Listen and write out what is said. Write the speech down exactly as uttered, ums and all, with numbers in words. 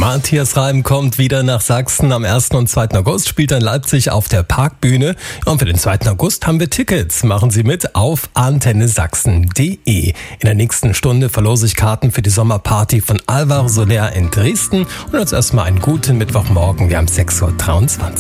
Matthias Reim kommt wieder nach Sachsen. Am ersten und zweiten August spielt er in Leipzig auf der Parkbühne. Und für den zweiten August haben wir Tickets. Machen Sie mit auf antenne sachsen punkt de. In der nächsten Stunde verlose ich Karten für die Sommerparty von Alvaro Soler in Dresden. Und jetzt erstmal einen guten Mittwochmorgen. Wir haben sechs Uhr dreiundzwanzig.